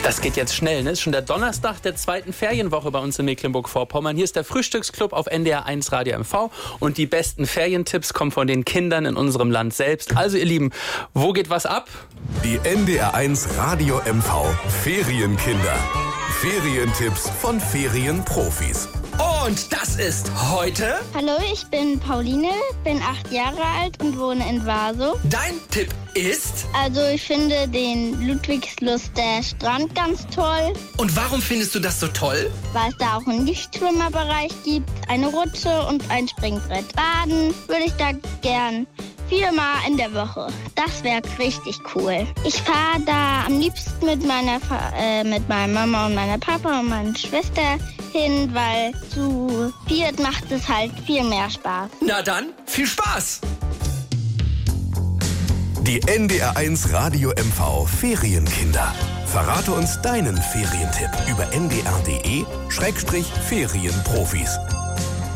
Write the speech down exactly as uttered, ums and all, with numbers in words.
Das geht jetzt schnell, ne? Ist schon der Donnerstag der zweiten Ferienwoche bei uns in Mecklenburg-Vorpommern. Hier ist der Frühstücksclub auf N D R eins Radio M V und die besten Ferientipps kommen von den Kindern in unserem Land selbst. Also ihr Lieben, wo geht was ab? Die N D R eins Radio M V Ferienkinder. Ferientipps von Ferienprofis. Und das ist heute... Hallo, ich bin Pauline, bin acht Jahre alt und wohne in Warsow. Dein Tipp ist... Also ich finde den Ludwigsluster Strand ganz toll. Und warum findest du das so toll? Weil es da auch einen Lichtschwimmerbereich gibt, eine Rutsche und ein Springbrett. Baden würde ich da gern viermal in der Woche. Das wäre richtig cool. Ich fahre da am liebsten mit meiner, äh, mit meiner Mama und meiner Papa und meiner Schwester hin, weil zu viert macht es halt viel mehr Spaß. Na dann, viel Spaß! Die N D R eins Radio M V Ferienkinder. Verrate uns deinen Ferientipp über n d r punkt d e Schrägstrich Ferienprofis.